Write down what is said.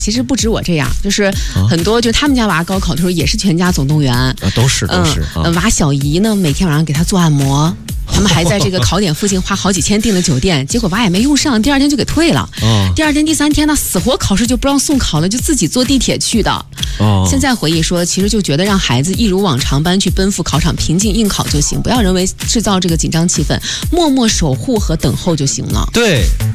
其实不止我这样，就是很多，就他们家娃高考的时候也是全家总动员， 都是。 娃小姨呢，每天晚上给他做按摩。他们还在这个考点附近花好几千订的酒店，结果娃也没用上，第二天就给退了。第二天、第三天呢，死活考试就不让送考了，就自己坐地铁去的。现在回忆说，其实就觉得让孩子一如往常般去奔赴考场，平静应考就行，不要人为制造这个紧张气氛，默默守护和等候就行了。 对。